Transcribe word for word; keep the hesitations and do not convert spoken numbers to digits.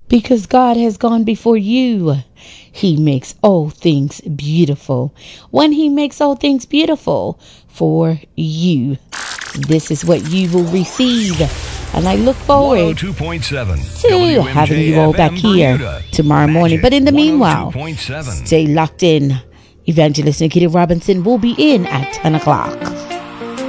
because God has gone before you. He makes all things beautiful. When he makes all things beautiful for you, this is what you will receive. And I look forward to having you all back here tomorrow morning. But in the meanwhile, stay locked in. Evangelist Nikita Robinson will be in at ten o'clock.